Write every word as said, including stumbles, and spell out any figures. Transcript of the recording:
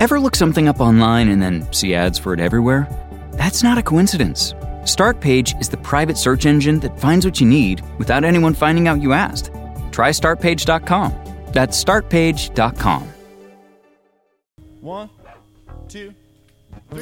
Ever look something up online and then see ads for it everywhere? That's not a coincidence. Startpage is the private search engine that finds what you need without anyone finding out you asked. Try start page dot com. That's start page dot com. One, two, three.